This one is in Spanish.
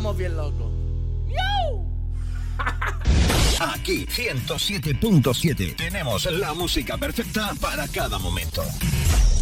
estamos bien locos. Aquí, 107.7. Tenemos la música perfecta para cada momento.